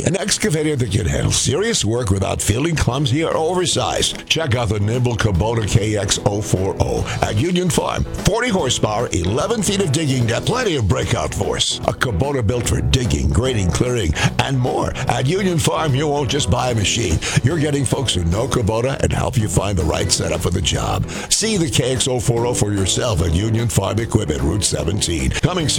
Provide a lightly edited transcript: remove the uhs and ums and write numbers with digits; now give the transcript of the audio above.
An excavator that can handle serious work without feeling clumsy or oversized. Check out the nimble Kubota KX040 at Union Farm. 40 horsepower, 11 feet of digging depth, plenty of breakout force. A Kubota built for digging, grading, clearing, and more. At Union Farm, you won't just buy a machine. You're getting folks who know Kubota and help you find the right setup for the job. See the KX040 for yourself at Union Farm Equipment, Route 17. Coming soon.